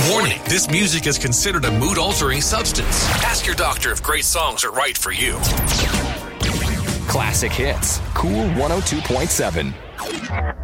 Warning, this music is considered a mood-altering substance. Ask your doctor if great songs are right for you. Classic Hits, Cool 102.7.